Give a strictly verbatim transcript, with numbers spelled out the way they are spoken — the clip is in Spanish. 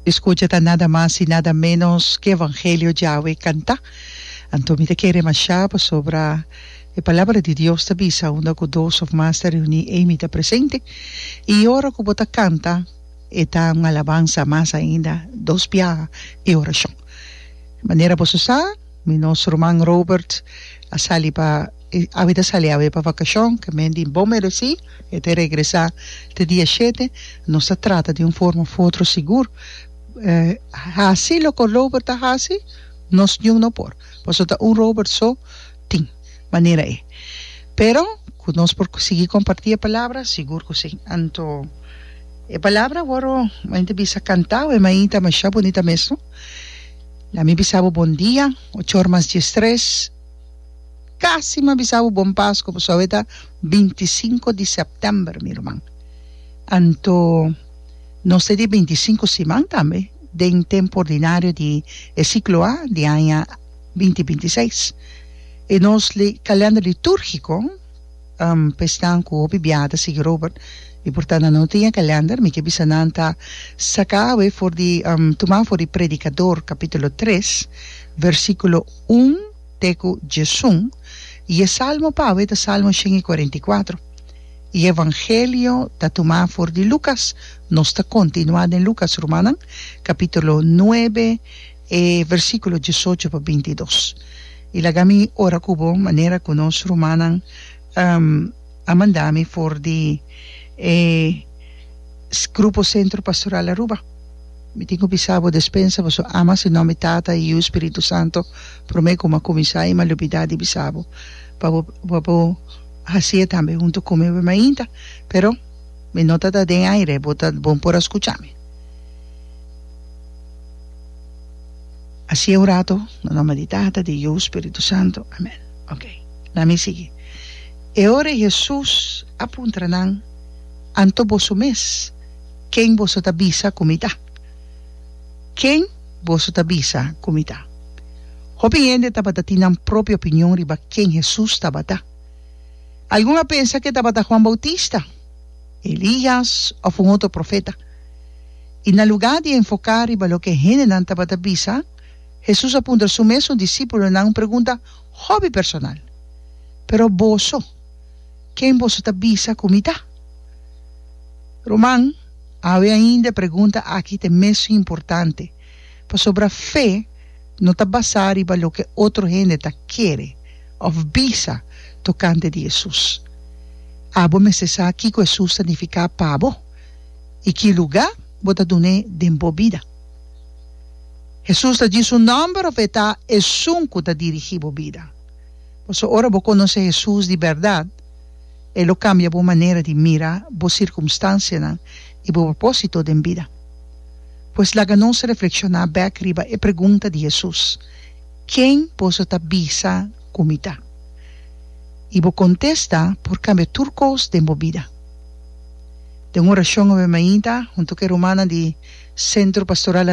Escucha nada más y nada menos que Evangelio Yahweh canta. Antomita te quiere más sobre la palabra de Dios te visa una con dos of master uni emita presente y ahora como te canta está una alabanza más ainda dos piagas y oración. De manera pues usar mi nuestro hermano Robert a salir para a vida salir a ver para vacación que me di bom mereci e te regresa te dia siete no se trata de un forma futuro seguro eh, así lo que Robert hace nos dio no por pues un Robert so tin manera é pero nós por conseguir compartir a palavra seguro que sim anto a palavra agora a gente bisa cantar e mainta mais bonita mesmo la mi bisabo bom dia ocho horas diez casi me bisabo bom Pasco pues ahorita veinticinco de septiembre mi hermano anto no sé de veinticinco semana también de un tiempo ordinario de el ciclo A de año veinte veintiséis e nos le calendario litúrgico um, pestan con bibiada sigue Robert e portanto non tinha calendar mi che bisananta sacave for di um, tomar for di predicador capítulo tres versículo uno teco Jesús e el salmo pave de salmo cuarenta y cuatro e evangelio da tomar for di Lucas nos está continuando en Lucas Romana capítulo nueve e versículo dieciocho a veintidós e la gami ora cubo manera con nos romanan um, amandami for di eh, grupo centro pastoral Aruba mi tengo bisabo despensa vosso ama se nome tata e o Espírito Santo por me como comisai ma lubidade bisabo pabo pabo assim também junto com meu mainta pero me nota da de aire bota bom por escucharme assim orato no nome di tata di o Espírito Santo amém ok la mi sigue e ora Jesus apuntranan anto vosso mes quem vosso tabisa comita quem vosso tabisa comita Hopiende tabata tinan propia opinião riba quem Jesus tabata alguma pensa que tabata Juan Bautista Elías ou um outro profeta e na lugar de enfocar riba lo que gente não tabata bisa Jesus apunta su mesmo discípulo na uma pergunta hobby personal pero vosso quem vosso tabisa comita Roman ave ainda pergunta aqui tem mesmo importante para sobre a fé não está basada em lo que outro gente tá quer ou bisa tocante de Jesus abo me se sabe que Jesus significa pavo e que lugar bota dune de embobida Jesus está diz o nome profeta é sunco da dirigir bobida por isso ora vou conhecer Jesus de verdade e lo cambia boa maneira de mirar boa circunstância né? E boa propósito de vida pois lá não se reflexionar back riba e pergunta de Jesus quem posso tabisa comita e vou contesta por cambio turcos de movida de uma oração a mainta junto que romana de centro pastoral